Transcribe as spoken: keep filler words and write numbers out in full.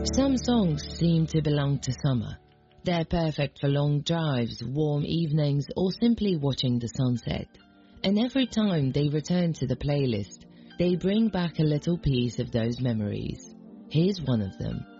Some songs seem to belong to summer. They're perfect for long drives, warm evenings, or simply watching the sunset. And every time they return to the playlist, they bring back a little piece of those memories. Here's one of them.